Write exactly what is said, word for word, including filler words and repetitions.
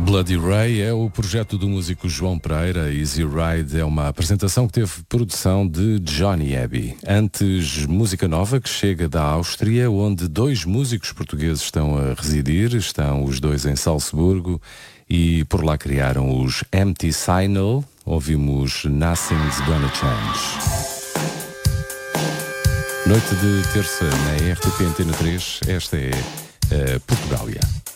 Bloody Ray é o projeto do músico João Pereira. Easy Ride é uma apresentação que teve produção de Johnny Abbey. Antes, música nova que chega da Áustria, onde dois músicos portugueses estão a residir. Estão os dois em Salzburgo e por lá criaram os Empty Signal. Ouvimos Nothing's Gonna Change. Noite de terça na R T P Antena três, esta é uh, Portugália.